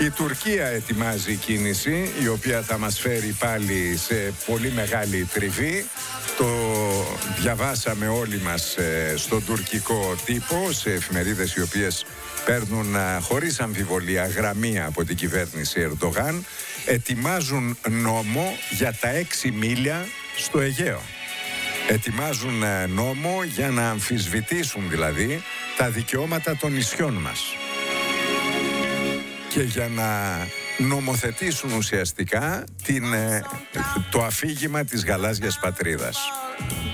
Η Τουρκία ετοιμάζει κίνηση, η οποία θα μας φέρει πάλι σε πολύ μεγάλη τριβή. Το διαβάσαμε όλοι μας στον τουρκικό τύπο, σε εφημερίδες οι οποίες παίρνουν χωρίς αμφιβολία γραμμή από την κυβέρνηση Ερντογάν. Ετοιμάζουν νόμο για τα 6 μίλια στο Αιγαίο. Ετοιμάζουν νόμο για να αμφισβητήσουν δηλαδή τα δικαιώματα των νησιών μας και για να νομοθετήσουν ουσιαστικά το αφήγημα της γαλάζιας πατρίδας.